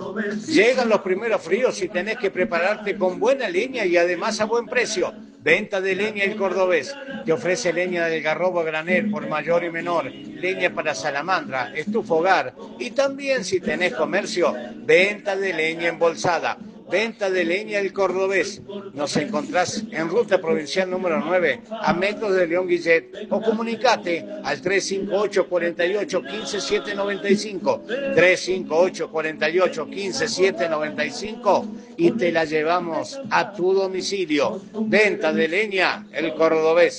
Llegan los primeros fríos y tenés que prepararte con buena leña y además a buen precio. Venta de leña El Cordobés. Te ofrece leña del garrobo a granel por mayor y menor, leña para salamandra, estufa hogar y también si tenés comercio, venta de leña embolsada. Venta de leña El Cordobés. Nos encontrás en Ruta Provincial número 9, a metros de León Guillet, o comunicate al 358 48 15 795, 358 48 15 795 y te la llevamos a tu domicilio. Venta de leña El Cordobés.